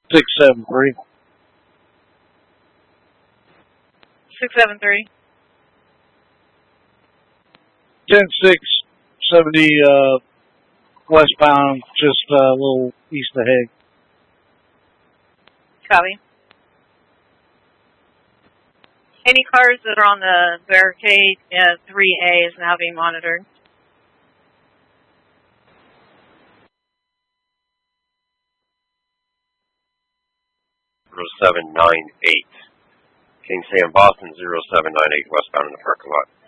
673. 673. 10670 westbound, just a little east of Hague. Copy. Any cars that are on the barricade at 3A is now being monitored. Zero 0798. King Sam Boston 0798 westbound in the parking lot.